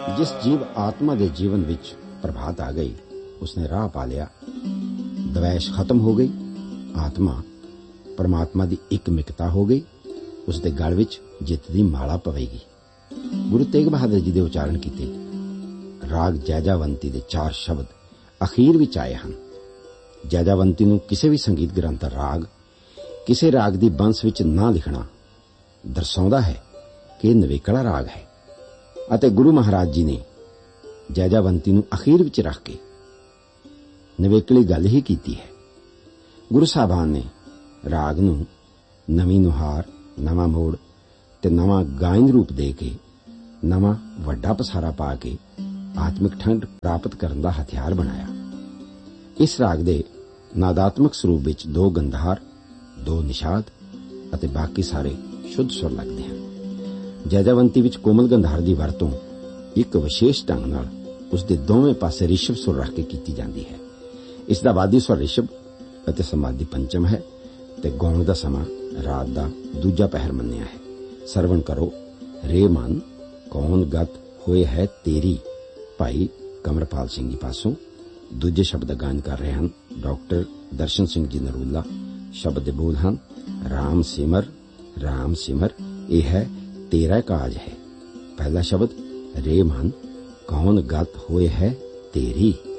जिस जीव आत्मा के जीवन विच प्रभात आ गई उसने राह पा लिया। द्वेष खत्म हो गई, आत्मा परमात्मा की एकमिकता हो गई, उसके गल विच जित दी माला पवेगी। गुरु तेग बहादुर जी के उचारण किए राग जैजावंती के 4 शब्द अखीर विच आए हैं। जैजावंती नूं किसी भी संगीत ग्रंथ राग किसी राग की बंस विच ना लिखना दर्शाउंदा है कि नवेकला राग है। अते गुरु महाराज जी ने जैजावंती नूं अखीर विच रख के नवेकली गल ही कीती है। गुरु साहबान ने राग नूं नवीं नुहार, नवां मोड़ ते नवां गायन रूप दे के नवां वड्डा पसारा पा के आत्मिक ठंड प्राप्त करने का हथियार बनाया। इस राग दे नादात्मक स्वरूप विच 2 गंधार, 2 निषाद अते बाकी सारे शुद्ध सुर लगते हैं। जैजावंती विच कोमल गंधार की वरतों एक विशेष ढंग नाल उसके दोवें पासे रिषभ सुर रख के की जाती है। इसका वादी स्वर रिषभ अते समाधि पंचम है ते गाउण का समा रात का दूजा पहर मन्निया है। सरवण करो रे मन कौन गत होए है तेरी, भाई कमरपाल सिंह जी पासों। दूजे शब्द गायन कर रहे हैं डॉक्टर दर्शन सिंह जी नरूला। शब्द बोल हैं राम सिमर ये है तेरा काज है। पहला शब्द रे मन कौन गत होए है तेरी।